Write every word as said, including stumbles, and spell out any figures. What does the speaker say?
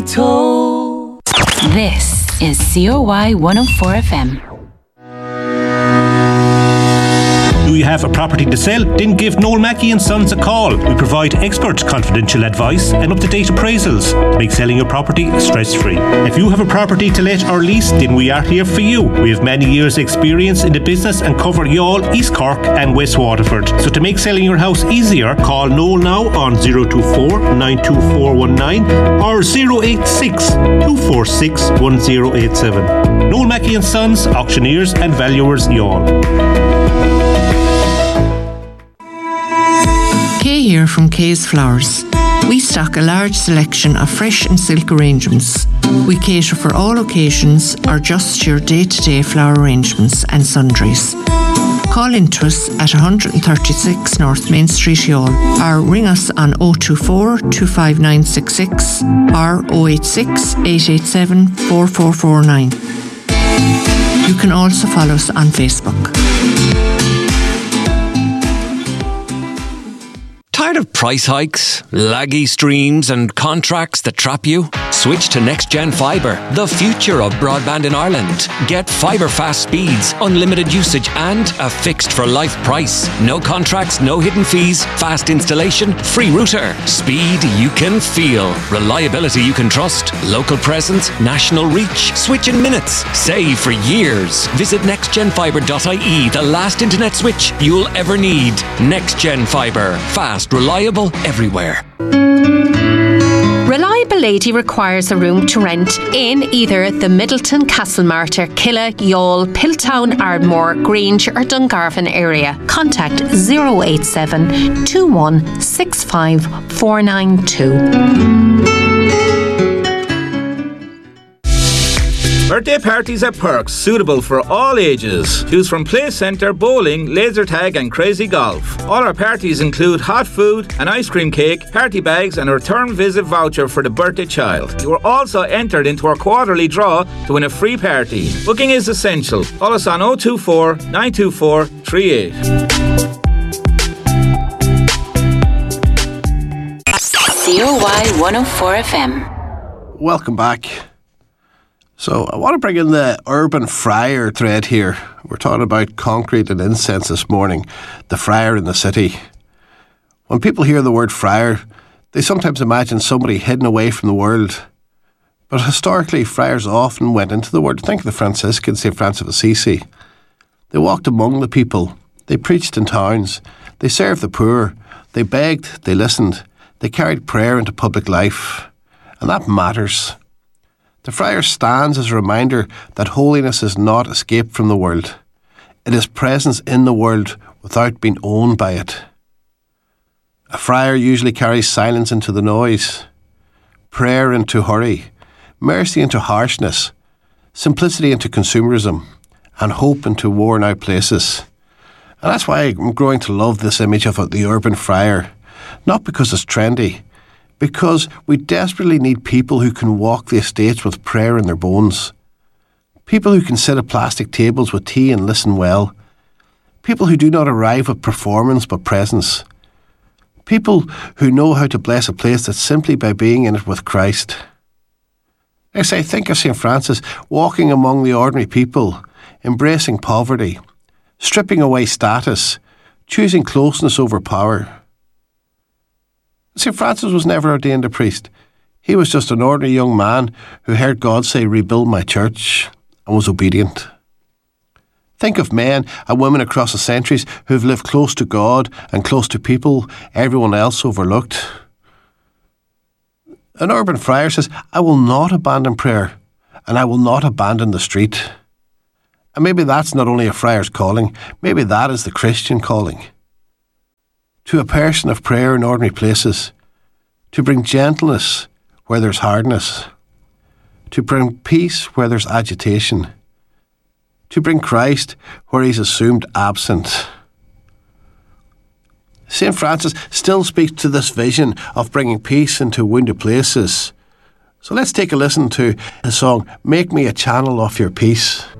Toe. This is C O Y one oh four F M. Do you have a property to sell? Then give Noel Mackey and Sons a call. We provide expert confidential advice and up-to-date appraisals to make selling your property stress-free. If you have a property to let or lease, then we are here for you. We have many years' experience in the business and cover Youghal, East Cork and West Waterford. So to make selling your house easier, call Noel now on zero two four, nine two four one nine or zero eight six, two four six, one zero eight seven. Noel Mackey and Sons, auctioneers and valuers, Youghal. Kay here from Kay's Flowers. We stock a large selection of fresh and silk arrangements. We cater for all occasions or just your day-to-day flower arrangements and sundries. Call into us at one thirty-six North Main Street, Youghal, or ring us on oh two four, two five nine six six or oh eight six, eight eight seven, four four four nine. You can also follow us on Facebook. Tired of price hikes, laggy streams and contracts that trap you? Switch to NextGen Fibre, the future of broadband in Ireland. Get fibre fast speeds, unlimited usage and a fixed for life price. No contracts, no hidden fees, fast installation, free router. Speed you can feel. Reliability you can trust. Local presence, national reach. Switch in minutes. Save for years. Visit next gen fibre dot I E, the last internet switch you'll ever need. NextGen Fibre. Fast, reliable, everywhere. Reliability requires a room to rent in either the Middleton, Castlemartyr, Killa, Youghal, Piltown, Ardmore, Grange or Dungarvan area. Contact zero eight seven, two one six five, four nine two. Birthday parties at Perks, suitable for all ages. Choose from play centre, bowling, laser tag and crazy golf. All our parties include hot food, an ice cream cake, party bags and a return visit voucher for the birthday child. You are also entered into our quarterly draw to win a free party. Booking is essential. Call us on oh two four, nine two four, three eight. C O Y one oh four F M. Welcome back. So I want to bring in the urban friar thread here. We're talking about concrete and incense this morning, the friar in the city. When people hear the word friar, they sometimes imagine somebody hidden away from the world. But historically, friars often went into the world. Think of the Franciscans, Saint Francis of Assisi. They walked among the people. They preached in towns. They served the poor. They begged. They listened. They carried prayer into public life. And that matters. The friar stands as a reminder that holiness is not escape from the world. It is presence in the world without being owned by it. A friar usually carries silence into the noise, prayer into hurry, mercy into harshness, simplicity into consumerism, and hope into worn-out places. And that's why I'm growing to love this image of the urban friar, not because it's trendy, because we desperately need people who can walk the estates with prayer in their bones. People who can sit at plastic tables with tea and listen well. People who do not arrive with performance but presence. People who know how to bless a place that's simply by being in it with Christ. I say, think of Saint Francis walking among the ordinary people, embracing poverty, stripping away status, choosing closeness over power. Saint Francis was never ordained a priest. He was just an ordinary young man who heard God say, "Rebuild my church," and was obedient. Think of men and women across the centuries who've lived close to God and close to people everyone else overlooked. An urban friar says, "I will not abandon prayer, and I will not abandon the street." And maybe that's not only a friar's calling, maybe that is the Christian calling. To a person of prayer in ordinary places, to bring gentleness where there's hardness, to bring peace where there's agitation, to bring Christ where he's assumed absent. Saint Francis still speaks to this vision of bringing peace into wounded places. So let's take a listen to his song, "Make Me a Channel of Your Peace."